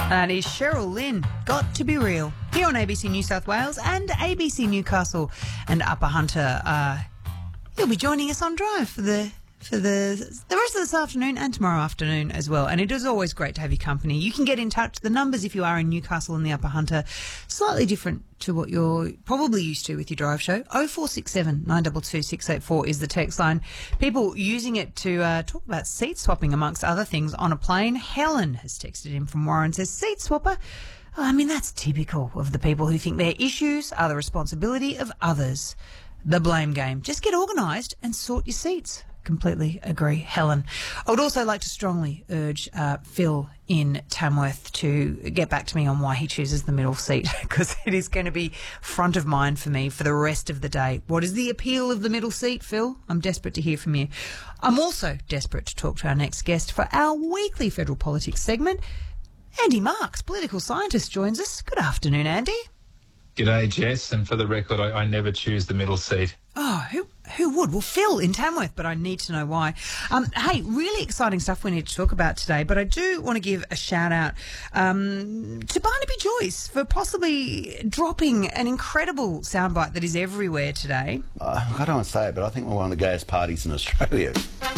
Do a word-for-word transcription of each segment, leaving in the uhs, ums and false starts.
That is Cheryl Lynn, Got to Be Real, here on A B C New South Wales and A B C Newcastle and Upper Hunter. Uh, he'll be joining us on Drive for the for the the rest of this afternoon and tomorrow afternoon as well. And it is always great to have your company. You can get in touch. The numbers, if you are in Newcastle and the Upper Hunter, slightly different to what you're probably used to with your drive show. oh four six seven, nine two two, six eight four is the text line. People using it to uh, talk about seat swapping, amongst other things, on a plane. Helen has texted in from Warren, says, seat swapper? Oh, I mean, that's typical of the people who think their issues are the responsibility of others. The blame game. Just get organised and sort your seats. Completely agree, Helen. I would also like to strongly urge uh, Phil in Tamworth to get back to me on why he chooses the middle seat, because it is going to be front of mind for me for the rest of the day. What is the appeal of the middle seat, Phil? I'm desperate to hear from you. I'm also desperate to talk to our next guest for our weekly federal politics segment. Andy Marks, political scientist, joins us. Good afternoon, Andy. G'day, Jess, and for the record, I, I never choose the middle seat. Oh, who who would? Well, Phil in Tamworth, but I need to know why. Um, hey, really exciting stuff we need to talk about today, but I do want to give a shout-out um, to Barnaby Joyce for possibly dropping an incredible soundbite that is everywhere today. Uh, I don't want to say it, but I think we're one of the gayest parties in Australia.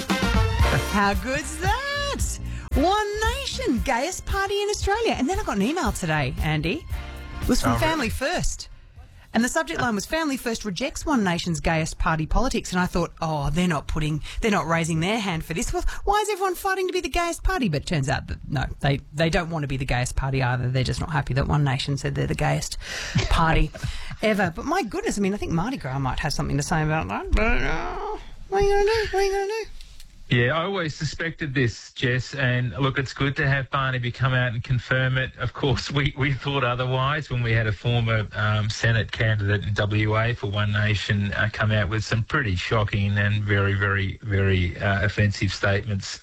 How good's that? One Nation, gayest party in Australia. And then I got an email today, Andy. It was from Oh, Family really? First. And the subject line was Family First rejects One Nation's gayest party politics. And I thought, oh, they're not putting, they're not raising their hand for this. Well, why is everyone fighting to be the gayest party? But it turns out that, no, they, they don't want to be the gayest party either. They're just not happy that One Nation said they're the gayest party ever. But my goodness, I mean, I think Mardi Gras might have something to say about that. But uh, what are you going to do? What are you going to do? Yeah, I always suspected this, Jess, and look, it's good to have Barnaby come out and confirm it. Of course, we, we thought otherwise when we had a former um, Senate candidate in W A for One Nation uh, come out with some pretty shocking and very, very, very uh, offensive statements,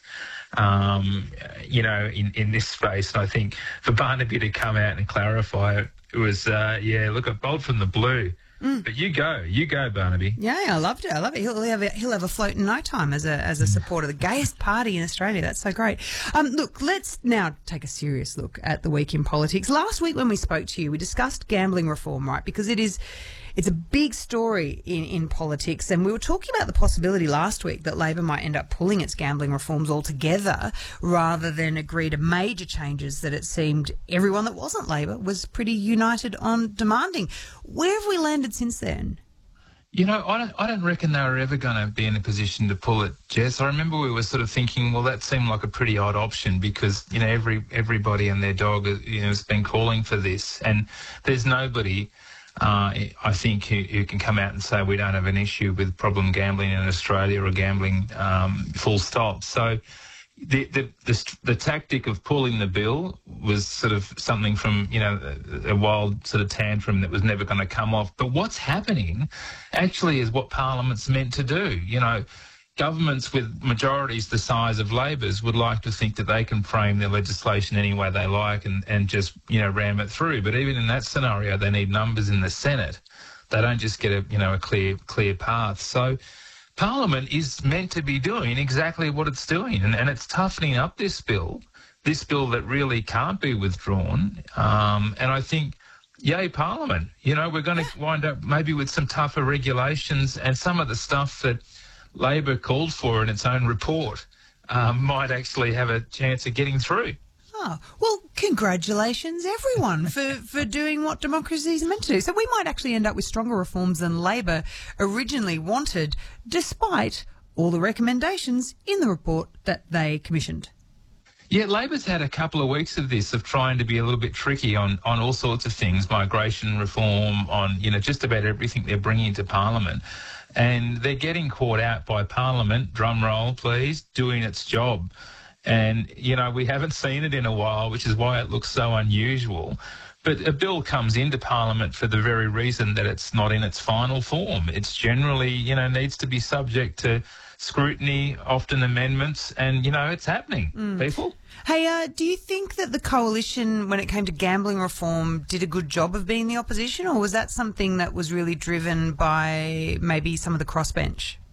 um, you know, in, in this space. And I think for Barnaby to come out and clarify it, it was, uh, yeah, look, a bolt from the blue. Mm. But you go, you go, Barnaby. Yeah, I loved it. I love it. He'll have a, he'll have a float in no time as a as a supporter of the gayest party in Australia. That's so great. Um, look, let's now take a serious look at the week in politics. Last week when we spoke to you, we discussed gambling reform, right? Because it is it's a big story in, in politics, and we were talking about the possibility last week that Labor might end up pulling its gambling reforms altogether rather than agree to major changes that it seemed everyone that wasn't Labor was pretty united on demanding. Where have we landed since then? You know, I don't, I don't reckon they were ever going to be in a position to pull it, Jess. I remember we were sort of thinking, well, that seemed like a pretty odd option because, you know, every everybody and their dog, you know, has been calling for this. And there's nobody, uh, I think, who, who can come out and say we don't have an issue with problem gambling in Australia or gambling um, full stop. So the, the the the tactic of pulling the bill was sort of something from, you know, a, a wild sort of tantrum that was never going to come off. But what's happening actually is what Parliament's meant to do. You know, governments with majorities the size of Labor's would like to think that they can frame their legislation any way they like and, and just, you know, ram it through. But even in that scenario, they need numbers in the Senate. They don't just get a, you know, a clear clear path. So Parliament is meant to be doing exactly what it's doing, and, and it's toughening up this bill, this bill that really can't be withdrawn. Um, and I think, yay, Parliament. You know, we're going to wind up maybe with some tougher regulations, and some of the stuff that Labor called for in its own report um, might actually have a chance of getting through. Oh, well, congratulations, everyone, for, for doing what democracy is meant to do. So we might actually end up with stronger reforms than Labor originally wanted, despite all the recommendations in the report that they commissioned. Yeah, Labor's had a couple of weeks of this, of trying to be a little bit tricky on, on all sorts of things, migration reform, on, you know, just about everything they're bringing to Parliament. And they're getting caught out by Parliament, drum roll please, doing its job. And, you know, we haven't seen it in a while, which is why it looks so unusual. But a bill comes into Parliament for the very reason that it's not in its final form. It's generally, you know, needs to be subject to scrutiny, often amendments, and, you know, it's happening, mm. people. Hey, uh, do you think that the coalition, when it came to gambling reform, did a good job of being the opposition, or was that something that was really driven by maybe some of the crossbench?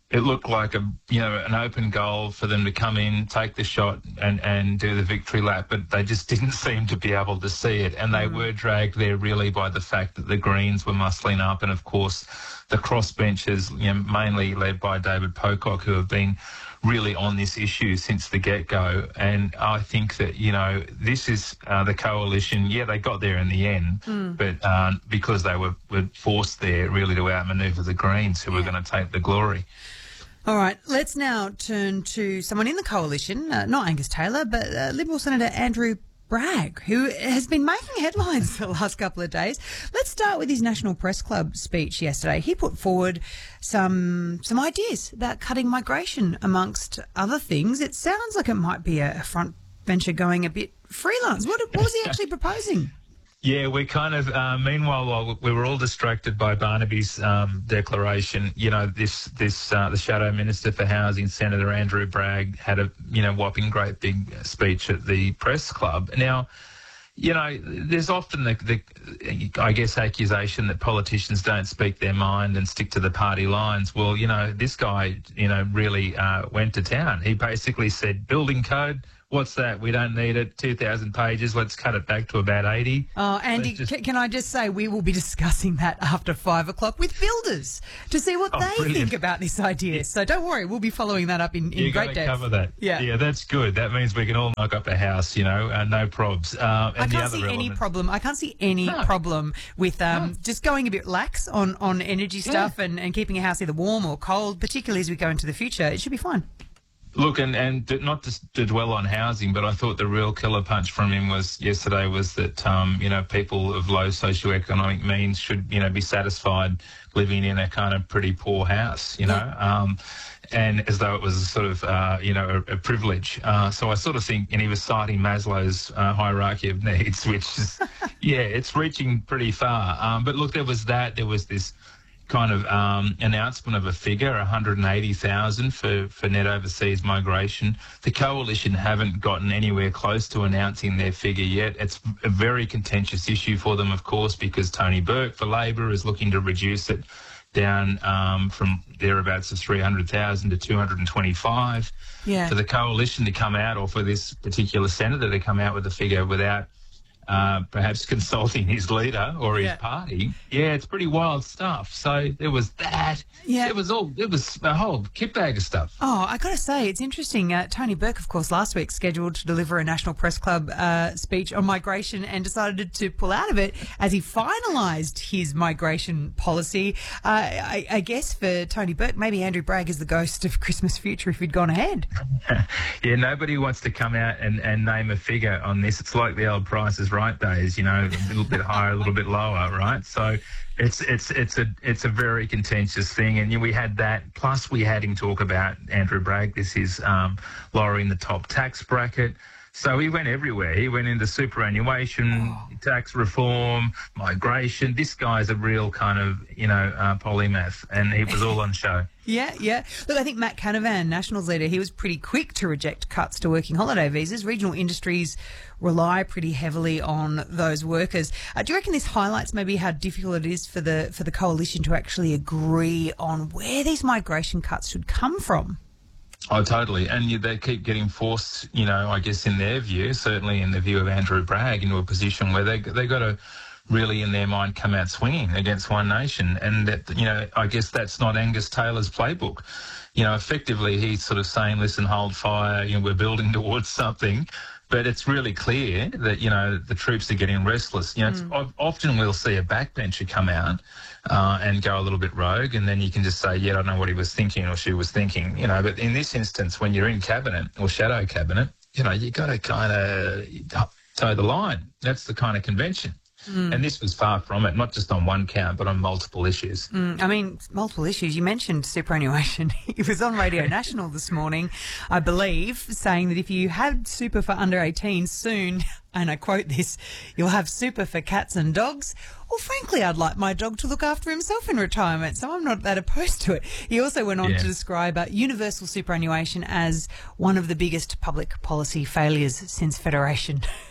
it looked like a you know an open goal for them to come in, take the shot, and, and do the victory lap, but they just didn't seem to be able to see it, and they mm. were dragged there really by the fact that the Greens were muscling up, and of course the crossbenchers, you know, mainly led by David Pocock, who have been really on this issue since the get-go. And I think that, you know, this is uh, the coalition. Yeah, they got there in the end, mm. but uh, because they were, were forced there really to outmanoeuvre the Greens, who yeah. were going to take the glory. All right, let's now turn to someone in the coalition, uh, not Angus Taylor, but uh, Liberal Senator Andrew Bragg, who has been making headlines the last couple of days. Let's start with his National Press Club speech yesterday. He put forward some some ideas about cutting migration, amongst other things. It sounds like it might be a, a front bencher going a bit freelance. What, what was he actually proposing? Yeah, we kind of, uh, meanwhile, while we were all distracted by Barnaby's um, declaration, you know, this, this uh, the Shadow Minister for Housing, Senator Andrew Bragg, had a, you know, whopping great big speech at the press club. Now, you know, there's often the, the, I guess, accusation that politicians don't speak their mind and stick to the party lines. Well, you know, this guy, you know, really uh, went to town. He basically said, building code, what's that? We don't need it. two thousand pages. Let's cut it back to about eighty. Oh, Andy, just... can I just say we will be discussing that after five o'clock with builders to see what oh, they brilliant. think about this idea. Yeah. So don't worry, we'll be following that up in, in you great depth. You got to cover that. Yeah. Yeah, that's good. That means we can all knock up a house, you know, uh, no probs. Um, and I can't the other see element... any problem. I can't see any no. problem with um, no. just going a bit lax on, on energy stuff yeah. and, and keeping a house either warm or cold, particularly as we go into the future. It should be fine. Look, and, and not to, to dwell on housing, but I thought the real killer punch from him was yesterday was that, um, you know, people of low socioeconomic means should, you know, be satisfied living in a kind of pretty poor house, you know, yeah. um, and as though it was a sort of, uh, you know, a, a privilege. Uh, so I sort of think, and he was citing Maslow's uh, hierarchy of needs, which is, yeah, it's reaching pretty far. Um, but look, there was that, there was this kind of um, announcement of a figure, one hundred eighty thousand for, for net overseas migration. The Coalition haven't gotten anywhere close to announcing their figure yet. It's a very contentious issue for them, of course, because Tony Burke for Labor is looking to reduce it down um, from thereabouts of three hundred thousand to two hundred twenty-five. Yeah. For the Coalition to come out, or for this particular senator to come out with a figure without Uh, perhaps consulting his leader or his yeah. party. Yeah, it's pretty wild stuff. So there was that. Yeah. It was all, it was a whole kit bag of stuff. Oh, I got to say, it's interesting. Uh, Tony Burke, of course, last week scheduled to deliver a National Press Club uh, speech on migration and decided to pull out of it as he finalised his migration policy. Uh, I, I guess for Tony Burke, maybe Andrew Bragg is the ghost of Christmas future if he'd gone ahead. Yeah, nobody wants to come out and, and name a figure on this. It's like the old Price is Right days, you know, a little bit higher, a little bit lower, right? So it's it's it's a it's a very contentious thing, and we had that. Plus, we had him talk about Andrew Bragg. This is um, lowering the top tax bracket. So he went everywhere. He went into superannuation, oh. tax reform, migration. This guy's a real kind of, you know, uh, polymath, and he was all on show. Yeah, yeah. Look, I think Matt Canavan, Nationals leader, he was pretty quick to reject cuts to working holiday visas. Regional industries rely pretty heavily on those workers. Uh, do you reckon this highlights maybe how difficult it is for the for the coalition to actually agree on where these migration cuts should come from? Oh, totally. And you, they keep getting forced, you know, I guess in their view, certainly in the view of Andrew Bragg, into a position where they they got to really, in their mind, come out swinging against One Nation. And, that, you know, I guess that's not Angus Taylor's playbook. You know, effectively he's sort of saying, listen, hold fire, you know, we're building towards something. But it's really clear that, you know, the troops are getting restless. You know, mm. it's, often we'll see a backbencher come out uh, and go a little bit rogue, and then you can just say, yeah, I don't know what he was thinking or she was thinking, you know. But in this instance, when you're in cabinet or shadow cabinet, you know, you got to kind of toe the line. That's the kind of convention. Mm. And this was far from it, not just on one count, but on multiple issues. Mm, I mean, multiple issues. You mentioned superannuation. He was on Radio National this morning, I believe, saying that if you had super for under eighteen soon, and I quote this, you'll have super for cats and dogs. Well, frankly, I'd like my dog to look after himself in retirement, so I'm not that opposed to it. He also went on yeah. to describe uh, universal superannuation as one of the biggest public policy failures since Federation.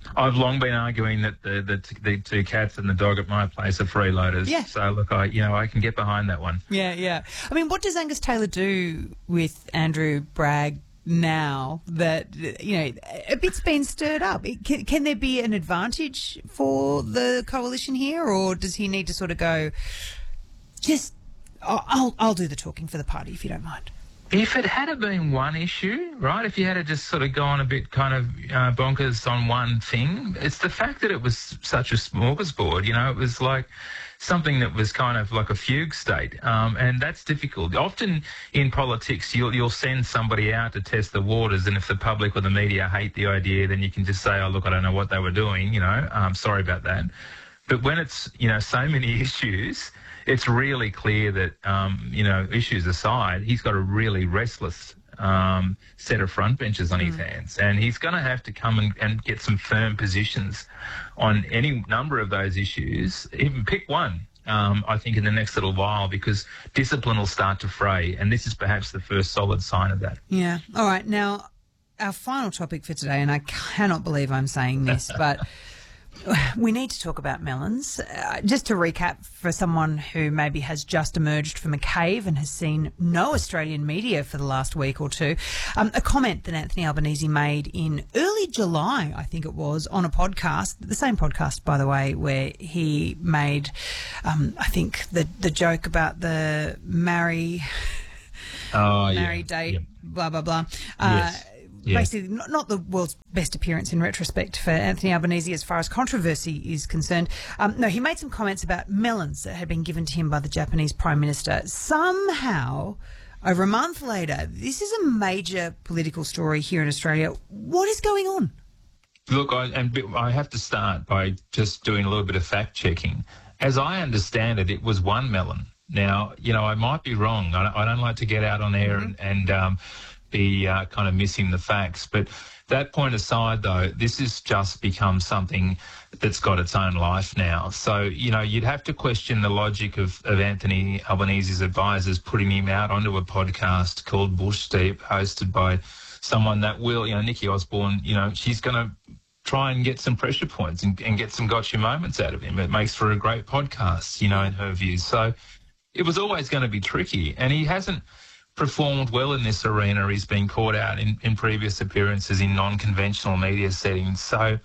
I've long been arguing that the, the the two cats and the dog at my place are freeloaders. Yeah. So look, I you know I can get behind that one. Yeah, yeah. I mean, what does Angus Taylor do with Andrew Bragg now that, you know, a bit's been stirred up? Can, can there be an advantage for the coalition here, or does he need to sort of go, just, I'll, I'll, I'll do the talking for the party if you don't mind? If it had been one issue, right, if you had to just sort of gone a bit kind of uh, bonkers on one thing, it's the fact that it was such a smorgasbord, you know, it was like something that was kind of like a fugue state, um, and that's difficult. Often in politics, you'll, you'll send somebody out to test the waters, and if the public or the media hate the idea, then you can just say, oh, look, I don't know what they were doing, you know, um, sorry about that. But when it's, you know, so many issues, it's really clear that, um, you know, issues aside, he's got a really restless um, set of front benches on mm. his hands, and he's going to have to come and, and get some firm positions on any number of those issues, even pick one, um, I think, in the next little while, because discipline will start to fray, and this is perhaps the first solid sign of that. Yeah. All right. Now, our final topic for today, and I cannot believe I'm saying this, but we need to talk about melons. Uh, just to recap, for someone who maybe has just emerged from a cave and has seen no Australian media for the last week or two, um, a comment that Anthony Albanese made in early July, I think it was, on a podcast, the same podcast, by the way, where he made, um, I think, the, the joke about the marry, oh, marry yeah. date, yeah. blah, blah, blah. Uh, yes. Yeah. Basically, not, not the world's best appearance in retrospect for Anthony Albanese as far as controversy is concerned. Um, no, he made some comments about melons that had been given to him by the Japanese Prime Minister. Somehow, over a month later, this is a major political story here in Australia. What is going on? Look, I, and I have to start by just doing a little bit of fact checking. As I understand it, it was one melon. Now, you know, I might be wrong. I, I don't like to get out on air mm-hmm. and, and um, be uh, kind of missing the facts. But that point aside, though, this has just become something that's got its own life now. So, you know, you'd have to question the logic of, of Anthony Albanese's advisors putting him out onto a podcast called Bush Deep, hosted by someone that will, you know, Nikki Osborne, you know, she's going to try and get some pressure points and, and get some gotcha moments out of him. It makes for a great podcast, you know, in her views. So it was always going to be tricky, and he hasn't performed well in this arena. He's been caught out in, in previous appearances in non-conventional media settings. So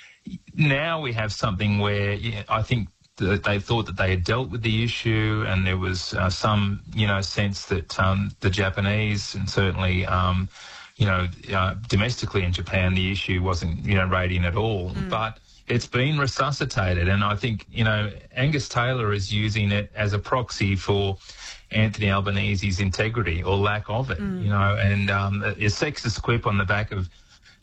now we have something where yeah, I think that they thought that they had dealt with the issue, and there was uh, some, you know, sense that um, the Japanese, and certainly, um, you know, uh, domestically in Japan, the issue wasn't, you know, radiant at all. Mm. But it's been resuscitated, and I think, you know, Angus Taylor is using it as a proxy for Anthony Albanese's integrity or lack of it, mm. you know, and um, a sexist quip on the back of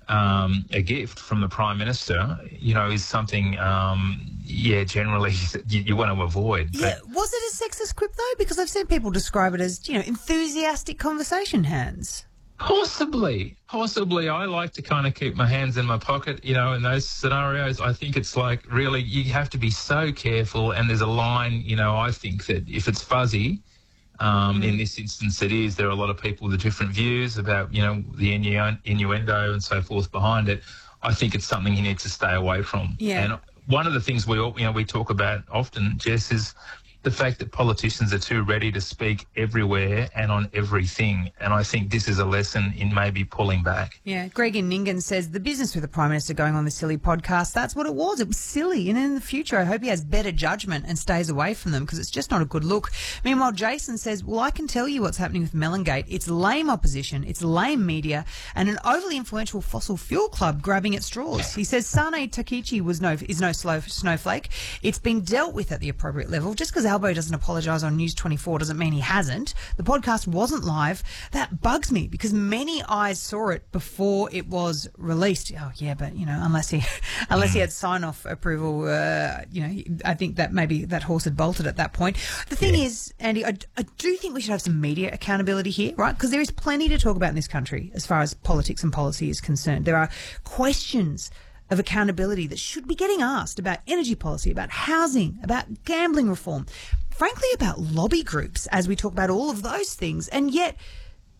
um, a gift from the Prime Minister, you know, is something, um, yeah, generally you, you want to avoid. Yeah, but was it a sexist quip, though? Because I've seen people describe it as, you know, enthusiastic conversation hands. Possibly, possibly. I like to kind of keep my hands in my pocket, you know, in those scenarios. I think it's like, really, you have to be so careful, and there's a line, you know, I think that if it's fuzzy, Um, in this instance, it is. There are a lot of people with different views about, you know, the innu- innuendo and so forth behind it. I think it's something he needs to stay away from. Yeah. And one of the things we all, you know, we talk about often, Jess, is the fact that politicians are too ready to speak everywhere and on everything. And I think this is a lesson in maybe pulling back. Yeah. Greg in Ningen says the business with the Prime Minister going on this silly podcast, that's what it was. It was silly. And in the future, I hope he has better judgment and stays away from them, because it's just not a good look. Meanwhile, Jason says, well, I can tell you what's happening with Melongate. It's lame opposition, it's lame media, and an overly influential fossil fuel club grabbing at straws. He says Sane Takichi was no, is no slow, snowflake. It's been dealt with at the appropriate level. Just because Albo doesn't apologise on News twenty-four doesn't mean he hasn't. The podcast wasn't live. That bugs me, because many eyes saw it before it was released. Oh yeah, but you know, unless he unless he had sign-off approval, uh, you know, I think that maybe that horse had bolted at that point. The thing yeah. is, Andy, I, I do think we should have some media accountability here, right? Because there is plenty to talk about in this country as far as politics and policy is concerned. There are questions of accountability that should be getting asked about energy policy, about housing, about gambling reform, frankly, about lobby groups, as we talk about all of those things. And yet,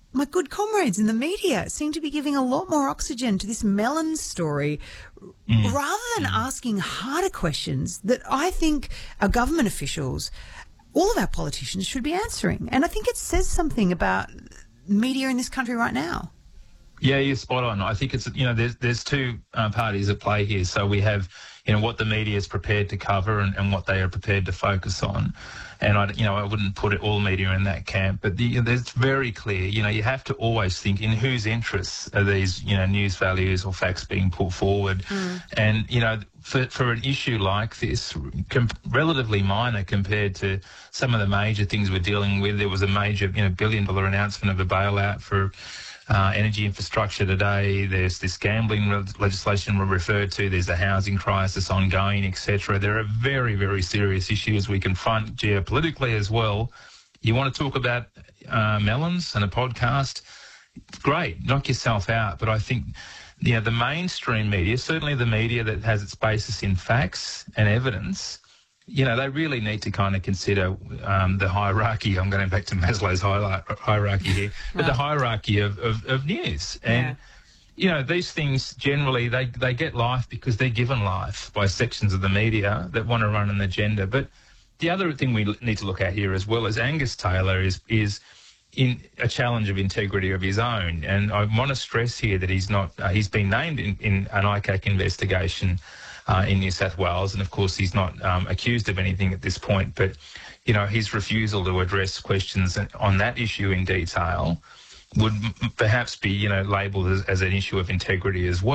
my good comrades in the media seem to be giving a lot more oxygen to this Mellon story mm. rather than mm. asking harder questions that I think our government officials, all of our politicians should be answering. And I think it says something about media in this country right now. Yeah, you're spot on. I think it's, you know, there's there's two uh, parties at play here. So we have, you know, what the media is prepared to cover and, and what they are prepared to focus on. And, I, you know, I wouldn't put it all media in that camp. But the, it's very clear, you know, you have to always think in whose interests are these, you know, news values or facts being put forward. Mm. And, you know, for, for an issue like this, com- relatively minor compared to some of the major things we're dealing with, there was a major, you know, billion dollar announcement of a bailout for Uh, energy infrastructure today. There's this gambling re- legislation we referred to. There's the housing crisis ongoing, et cetera. There are very, very serious issues we confront geopolitically as well. You want to talk about uh, melons and a podcast? Great, knock yourself out. But I think, you know, the mainstream media, certainly the media that has its basis in facts and evidence, you know, they really need to kind of consider um, the hierarchy. I'm going back to Maslow's hierarchy here, but the hierarchy of, of, of news. And, yeah. you know, these things generally, they, they get life because they're given life by sections of the media that want to run an agenda. But the other thing we need to look at here as well is Angus Taylor is is in a challenge of integrity of his own. And I want to stress here that he's not, uh, he's been named in, in an I C A C investigation Uh, in New South Wales, and of course he's not um, accused of anything at this point, but you know, his refusal to address questions on that issue in detail would m- perhaps be, you know, labelled as, as an issue of integrity as well.